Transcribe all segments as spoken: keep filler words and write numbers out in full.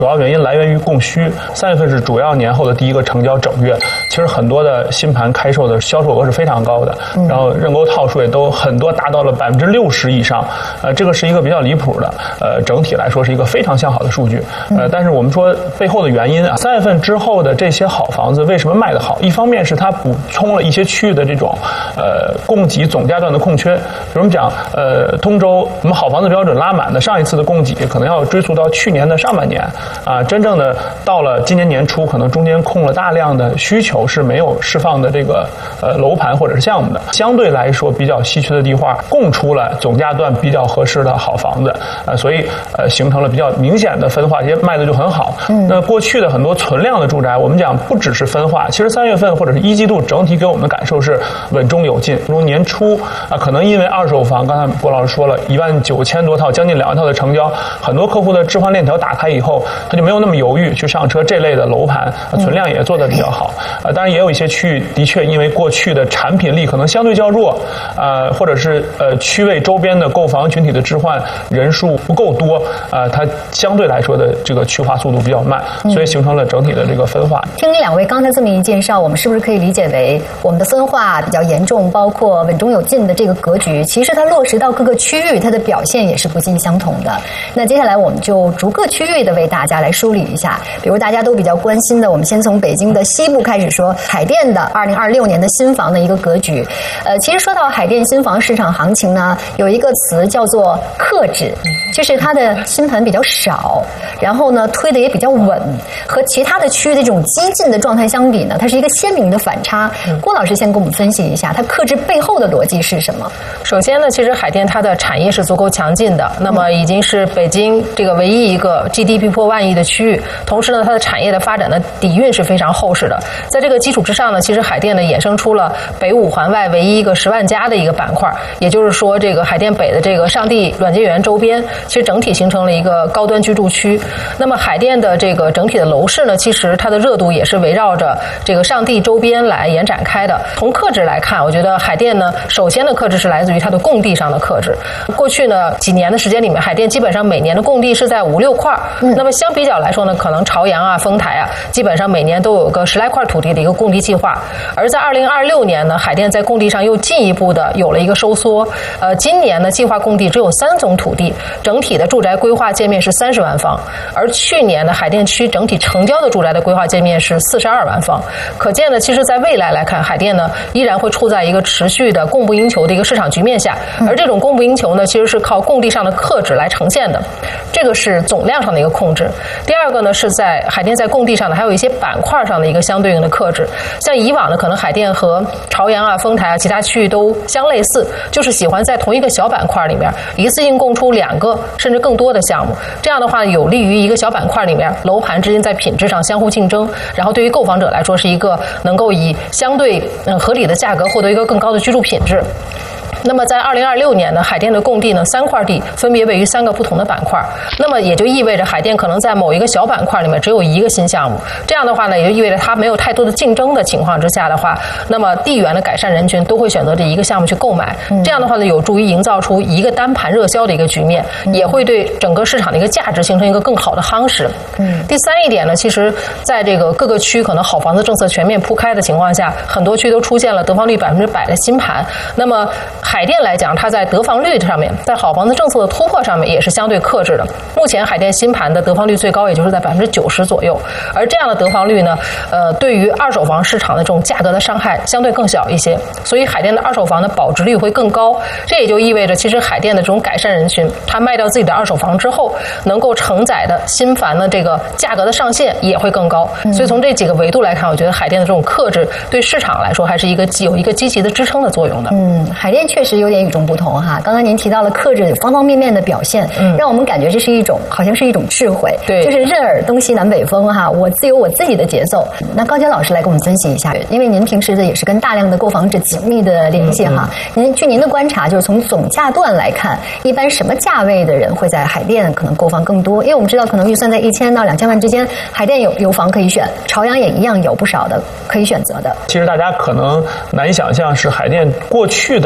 主要原因来源于供需。三月份是主要年后的第一个成交整月，其实很多的新盘开售的销售额是非常高的，然后认购套数也都很多达到了百分之六十以上，呃，这个是一个比较离谱的，呃，整体来说是一个非常向好的数据。呃，但是我们说背后的原因啊，三月份之后的这些好房子为什么卖得好？一方面是它补充了一些区域的这种呃供给总价段的空缺，比如我们讲呃通州我们好房子标准拉满的上一次的供给可能要追溯到去年的上半年。啊，真正的到了今年年初，可能中间空了大量的需求是没有释放的这个呃楼盘或者是项目的，相对来说比较稀缺的地块供出了总价段比较合适的好房子，啊，所以呃形成了比较明显的分化，也卖的就很好。嗯，那过去的很多存量的住宅，我们讲不只是分化，其实三月份或者是一季度整体给我们的感受是稳中有进。如年初啊，可能因为二手房，刚才郭老师说了一万九千多套，将近两万套的成交，很多客户的置换链条打开以后，他就没有那么犹豫去上车这类的楼盘，存量也做得比较好。呃，当然也有一些区域的确因为过去的产品力可能相对较弱，呃，或者是呃区位周边的购房群体的置换人数不够多，呃，它相对来说的这个去化速度比较慢，所以形成了整体的这个分化。 听两位刚才这么一介绍，我们是不是可以理解为我们的分化比较严重，包括稳中有进的这个格局，其实它落实到各个区域，它的表现也是不尽相同的。那接下来我们就逐个区域的为大家来梳理一下，比如大家都比较关心的，我们先从北京的西部开始说，海淀的二零二六年的新房的一个格局。呃，其实说到海淀新房市场行情呢，有一个词叫做克制，就是它的新盘比较少，然后呢推的也比较稳，和其他的区域的这种激进的状态相比呢，它是一个鲜明的反差。郭老师先给我们分析一下，它克制背后的逻辑是什么？ 首先呢，其实海淀它的产业是足够强劲的，那么已经是北京这个唯一一个 G D P 破万亿的区域，同时呢，它的产业的发展的底蕴是非常厚实的。在这个基础之上呢，其实海淀呢衍生出了北五环外唯一一个十万家的一个板块，也就是说，这个海淀北的这个上地软件园周边，其实整体形成了一个高端居住区。那么海淀的这个整体的楼市呢，其实它的热度也是围绕着这个上地周边来延展开的。从克制来看，我觉得海淀呢，首先的克制是来自于它的供地上的克制。过去呢几年的时间里面，海淀基本上每年的供地是在五六块，嗯、那么相比较来说呢，可能朝阳啊、丰台啊，基本上每年都有个十来块土地的一个供地计划。而在二零二六年呢，海淀在供地上又进一步的有了一个收缩。呃，今年呢，计划供地只有三宗土地，整体的住宅规划界面是三十万方，而去年呢，海淀区整体成交的住宅的规划界面是四十二万方。可见呢，其实在未来来看，海淀呢依然会处在一个持续的供不应求的一个市场局面下，而这种供不应求呢，其实是靠供地上的克制来呈现的，这个是总量上的一个控制。第二个呢，是在海淀在供地上呢，还有一些板块上的一个相对应的克制。像以往呢，可能海淀和朝阳啊、丰台啊其他区域都相类似，就是喜欢在同一个小板块里面一次性供出两个甚至更多的项目，这样的话有利于一个小板块里面楼盘之间在品质上相互竞争，然后对于购房者来说是一个能够以相对嗯合理的价格获得一个更高的居住品质。那么在二零二六年呢，海淀的供地呢，三块地分别位于三个不同的板块，那么也就意味着海淀可能在某一个小板块里面只有一个新项目，这样的话呢，也就意味着它没有太多的竞争的情况之下的话，那么地缘的改善人群都会选择这一个项目去购买，这样的话呢，有助于营造出一个单盘热销的一个局面，也会对整个市场的一个价值形成一个更好的夯实。嗯，第三一点呢，其实在这个各个区可能好房子政策全面铺开的情况下，很多区都出现了得房率百分之百的新盘，那么海淀来讲，它在得房率上面，在好房子政策的突破上面也是相对克制的。目前海淀新盘的得房率最高也就是在百分之九十左右，而这样的得房率呢，呃，对于二手房市场的这种价格的伤害相对更小一些，所以海淀的二手房的保值率会更高。这也就意味着，其实海淀的这种改善人群，他卖掉自己的二手房之后，能够承载的新房的这个价格的上限也会更高。所以从这几个维度来看，我觉得海淀的这种克制对市场来说还是一个有一个积极的支撑的作用的。 嗯，海淀确实有点与众不同哈。刚刚您提到了克制方方面面的表现，嗯，让我们感觉这是一种好像是一种智慧， 对， 就是任尔东西南北风哈，我自有我自己的节奏。那高杰老师来给我们分析一下，因为您平时的也是跟大量的购房者紧密的联系哈。嗯嗯、您据您的观察，就是从总价段来看，一般什么价位的人会在海淀可能购房更多？因为我们知道，可能预算在一千到两千万之间，海淀有有房可以选，朝阳也一样有不少的可以选择的。 其实大家可能难以想象，是海淀过去的这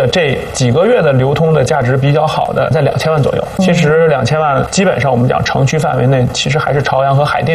几个月的流通的价值比较好的，在两千万左右。其实两千万基本上我们讲城区范围内，其实还是朝阳和海淀